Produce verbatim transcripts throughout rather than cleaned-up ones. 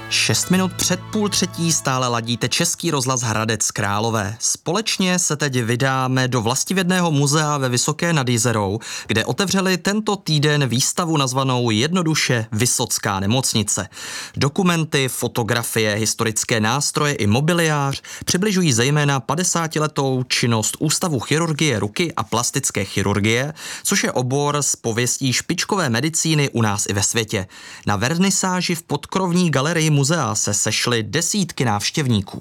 Šest minut před půl třetí stále ladíte Český rozhlas Hradec Králové. Společně se teď vydáme do vlastivědného muzea ve Vysoké nad Jizerou, kde otevřeli tento týden výstavu nazvanou jednoduše Vysotská nemocnice. Dokumenty, fotografie, historické nástroje i mobiliář přibližují zejména padesátiletou činnost Ústavu chirurgie ruky a plastické chirurgie, což je obor s pověstí špičkové medicíny u nás i ve světě. Na vernisáži v podkrovní galerii muzea se sešly desítky návštěvníků.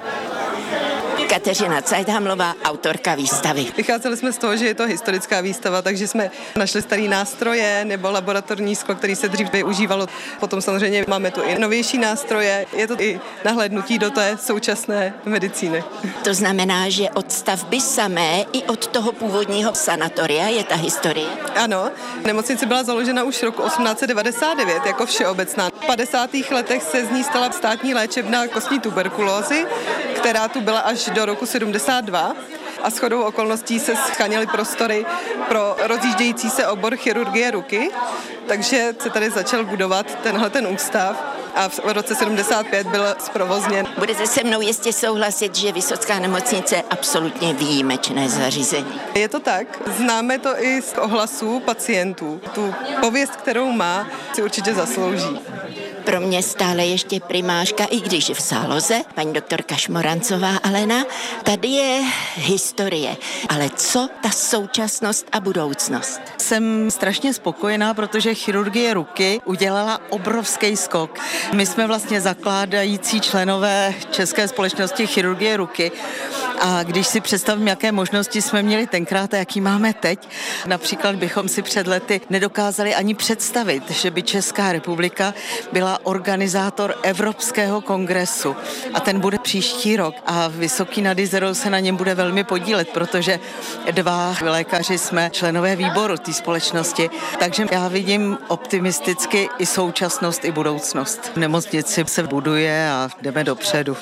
Kateřina Cajthamlová, autorka výstavy. Vycházeli jsme z toho, že je to historická výstava, takže jsme našli staré nástroje nebo laboratorní sklo, který se dřív využívalo. Potom samozřejmě máme tu i novější nástroje. Je to i nahlédnutí do té současné medicíny. To znamená, že od stavby samé i od toho původního sanatoria je ta historie? Ano, nemocnice byla založena už roku osmnáct set devadesát devět jako všeobecná. V padesátých letech se z ní stala státní léčebna kostní tuberkulózy, která tu byla až do roku sedmdesát dva a shodou okolností se scháněly prostory pro rozjíždějící se obor chirurgie ruky, takže se tady začal budovat tenhle ten ústav a v roce sedmdesát pět byl zprovozněn. Budete se mnou jistě souhlasit, že Vysotská nemocnice je absolutně výjimečné zařízení. Je to tak. Známe to i z ohlasů pacientů. Tu pověst, kterou má, si určitě zaslouží. Pro mě stále ještě primářka, i když v záloze, paní doktorka Šmorancová Alena. Tady je historie, ale co ta současnost a budoucnost? Jsem strašně spokojená, protože chirurgie ruky udělala obrovský skok. My jsme vlastně zakládající členové České společnosti chirurgie ruky a když si představím, jaké možnosti jsme měli tenkrát a jaký máme teď, například bychom si před lety nedokázali ani představit, že by Česká republika byla organizátor Evropského kongresu a ten bude příští rok a Vysoký nad Jizerou se na něm bude velmi podílet, protože dva lékaři jsme členové výboru té společnosti, takže já vidím optimisticky i současnost, i budoucnost. V nemocnici se buduje a jdeme dopředu.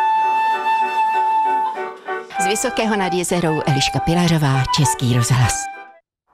Z Vysokého nad Jizerou Eliška Pilařová, Český rozhlas.